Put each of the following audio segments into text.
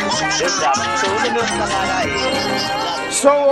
Exato, todo meu camarada aí. São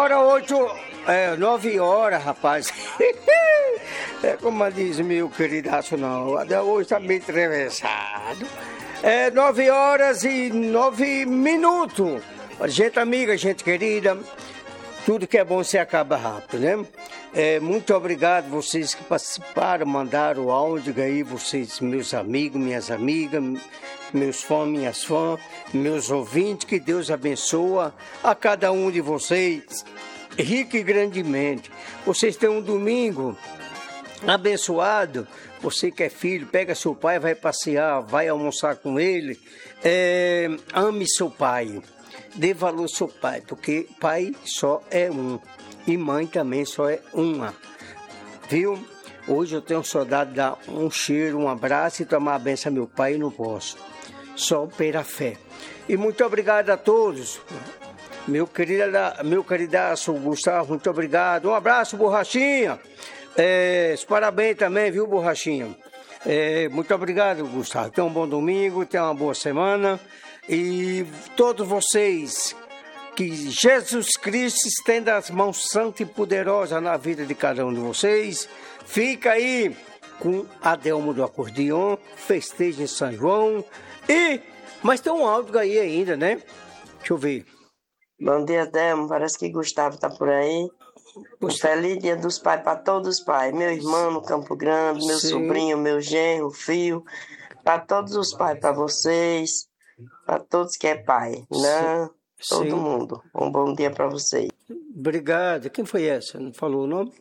9 horas, rapaz. É como diz meu queridaço, não. Até hoje está meio atravessado. 9 horas e 9 minutos. Gente amiga, gente querida, tudo que é bom se acaba rápido, né? Muito obrigado vocês que participaram, mandaram o áudio aí, vocês, meus amigos, minhas amigas, meus fãs, minhas fãs, meus ouvintes, que Deus abençoe a cada um de vocês, rico e grandemente. Vocês têm um domingo abençoado. Você que é filho, pega seu pai, vai passear, vai almoçar com ele. Ame seu pai, dê valor ao seu pai, porque pai só é um e mãe também só é uma, viu? Hoje eu tenho saudade de dar um cheiro, um abraço e tomar a benção a meu pai e não posso, só pela fé. E muito obrigado a todos. Meu queridaço Gustavo, muito obrigado. Um abraço, Borrachinha. Parabéns também, viu, Borrachinha? Muito obrigado, Gustavo. Tenha um bom domingo, tenha uma boa semana. E todos vocês, que Jesus Cristo estenda as mãos santas e poderosas na vida de cada um de vocês. Fica aí com Adelmo do Acordeon, festeja em São João. Mas tem um áudio aí ainda, né? Deixa eu ver. Bom dia, Adelmo. Parece que Gustavo tá por aí. Um feliz dia dos pais para todos os pais. Meu irmão no Campo Grande, meu sobrinho, meu genro, filho. Para todos os pais, para vocês, para todos que é pai, né? Todo mundo. Um bom dia para vocês. Obrigado. Quem foi essa? Não falou o nome?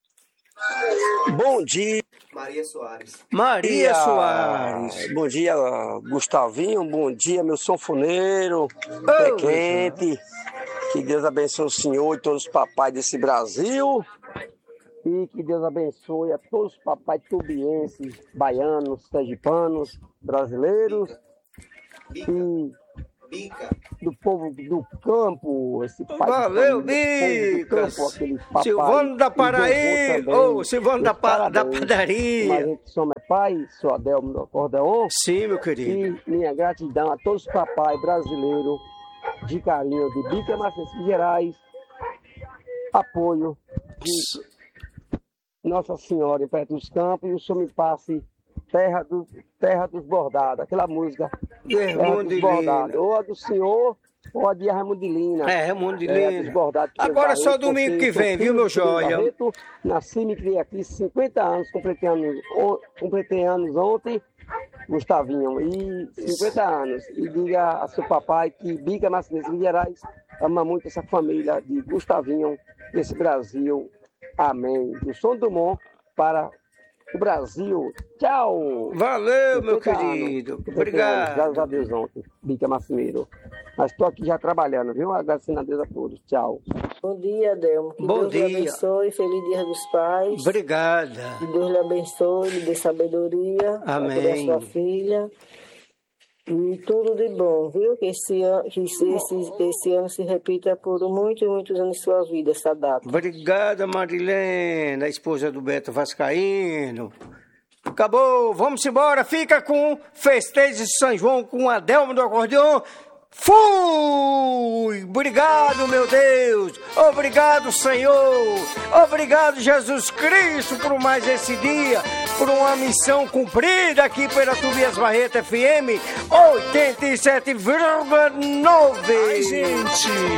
Bom dia. Maria Soares. Maria Soares. Bom dia, Gustavinho. Bom dia, meu sanfoneiro. Pé quente. Que Deus abençoe o senhor e todos os papais desse Brasil. E que Deus abençoe a todos os papais tubienses, baianos, sergipanos, brasileiros. Bica. Do povo do campo, esse pai. Valeu, Bica! Silvano da Paraíba, Silvano da Padaria. Mas a gente chama pai, sou Adelmo do Acordeon. Sim, meu querido. E minha gratidão a todos os papais brasileiros de carinho de Bica, Martins Gerais, apoio de Nossa Senhora em Perto dos Campos, e o Senhor me passe Terra dos Bordados, aquela música Terra dos Bordados, ou a do Senhor ou a de Raimundo de Lina. Raimundo de Lina. Agora só domingo que vem, viu, meu joia? Nasci e me criei aqui 50 anos, completei anos ontem, Gustavinho, e 50 anos. E diga a seu papai que Bica Martins Gerais ama muito essa família de Gustavinho, desse Brasil. Amém. Do Som do Mon para o Brasil. Tchau. Valeu, meu querido. Obrigado. Graças a Deus ontem, Bica Marcineiro. Mas estou aqui já trabalhando, viu? Agradecendo a Deus a todos. Tchau. Bom dia, Adelmo. Que Bom Deus dia. lhe abençoe. Feliz Dia dos Pais. Obrigada. Que Deus lhe abençoe, lhe dê sabedoria. Amém. Para a sua filha. E tudo de bom, viu? Que esse ano se repita por muitos anos de sua vida, essa data. Obrigada, Marilena, a esposa do Beto Vascaíno. Acabou, vamos embora. Fica com Festejo de São João com Adelmo do Acordeon. Fui! Obrigado, meu Deus! Obrigado, Senhor! Obrigado, Jesus Cristo, por mais esse dia, por uma missão cumprida aqui pela Tobias Barreto FM 87,9. Ai, gente!